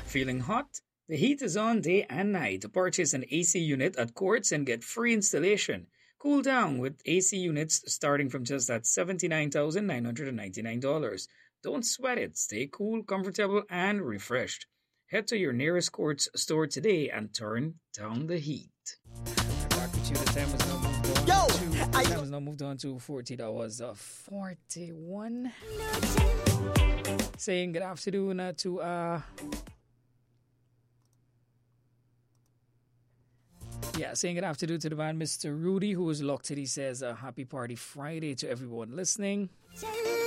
Feeling hot? The heat is on day and night. Purchase an AC unit at Quartz and get free installation. Cool down with AC units starting from just at $79,999. Don't sweat it. Stay cool, comfortable, and refreshed. Head to your nearest Quartz store today and turn down the heat. Back with you. The time has now moved on. To 40 hours of 41. Saying good afternoon to saying good afternoon to the man, Mr. Rudy, who is locked in. He says, happy party Friday to everyone listening.